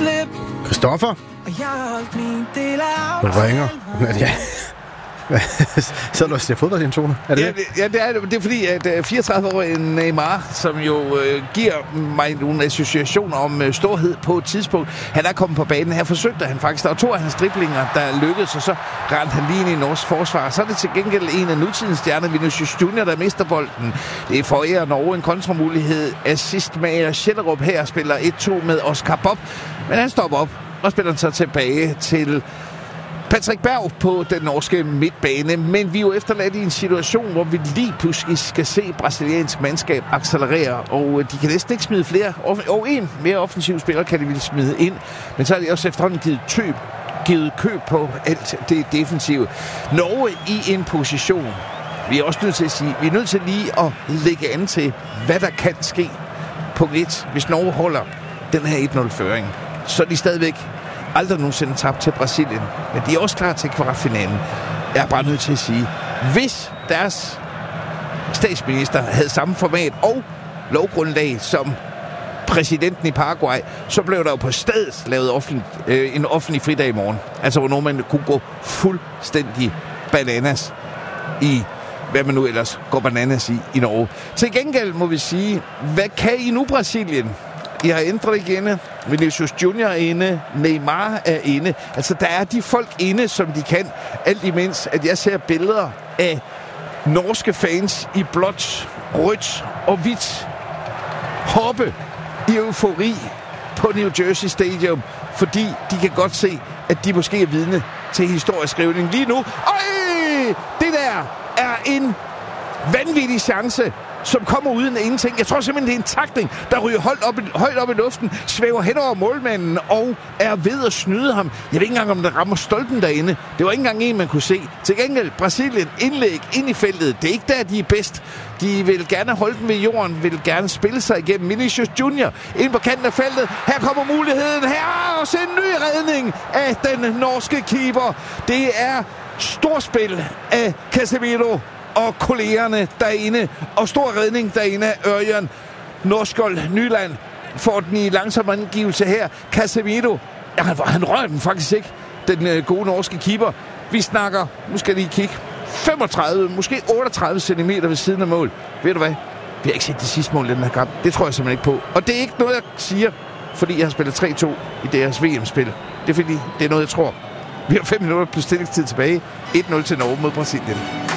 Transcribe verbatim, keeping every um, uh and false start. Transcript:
Christoffer? Du ringer. Ja. Så du ser fodboldintroner? Er det ja, det? Ja, det er, det er fordi, at fireogtredive-årige Neymar, som jo øh, giver mig nogle associationer om øh, storhed på et tidspunkt, han er kommet på banen. Her forsøgte han faktisk. Der var to af hans driblinger, der lykkedes, og så rendte han lige ind i norsk forsvar. Så er det til gengæld en af nutidens stjerner, Vinicius Junior, der mister bolden. Det er for ære Norge en kontramulighed. Assist med Schellerup her spiller et to med Oscar Bob, men han stopper op og spiller så tilbage til Patrick Berg på den norske midtbane, men vi er jo efterladt i en situation, hvor vi lige pludselig skal se brasiliansk mandskab accelerere, og de kan næsten ikke smide flere, og en mere offensiv spiller kan de ville smide ind, men så er de også efterhånden givet tøb, givet køb på alt det defensive. Norge i en position, vi er også nødt til at sige, vi er nødt til lige at lægge an til, hvad der kan ske på et, hvis Norge holder den her et nul-føring. Så er de stadigvæk aldrig nogensinde tabt til Brasilien, men de er også klar til kvartfinalen. Jeg er bare nødt til at sige, hvis deres statsminister havde samme format og lovgrundlag som præsidenten i Paraguay, så blev der jo på stedet lavet offentlig, øh, en offentlig fridag i morgen. Altså hvor nogen kunne gå fuldstændig bananas i, hvad man nu ellers går bananas i i Norge. Til gengæld må vi sige, hvad kan I nu, Brasilien? I har ændret igen. Vinicius Junior er inde. Neymar er inde. Altså, der er de folk inde, som de kan. Alt imens, at jeg ser billeder af norske fans i blåt, rødt og hvidt hoppe i eufori på New Jersey Stadium, fordi de kan godt se, at de måske er vidne til historieskrivning lige nu. Øj! Det der er en vanvittig chance, som kommer uden ingenting. Jeg tror simpelthen, det er en takning, der ryger højt op, i, højt op i luften, svæver hen over målmanden og er ved at snyde ham. Jeg ved ikke engang, om der rammer stolpen derinde. Det var ikke engang en, man kunne se. Til gengæld, Brasilien indlæg ind i feltet. Det er ikke der, de er bedst. De vil gerne holde den ved jorden, vil gerne spille sig igennem. Vinicius Junior ind på kanten af feltet. Her kommer muligheden. Her er også en ny redning af den norske keeper. Det er storspil af Casemiro og kollegerne derinde, og stor redning derinde af Ørjan Norskjold Nyland får den i langsom angivelse her. Casemiro, ja, han, han rører den faktisk ikke, den øh, gode norske keeper. Vi snakker, nu skal lige kigge, femogtredive, måske otteogtredive centimeter ved siden af mål. Ved du hvad? Vi har ikke set det sidste mål i den her kamp. Det tror jeg simpelthen ikke på. Og det er ikke noget, jeg siger, fordi jeg har spillet tre to i deres V M-spil. Det er fordi, det er noget, jeg tror. Vi har fem minutter på stillingstid tilbage. et nul til Norge mod Brasilien.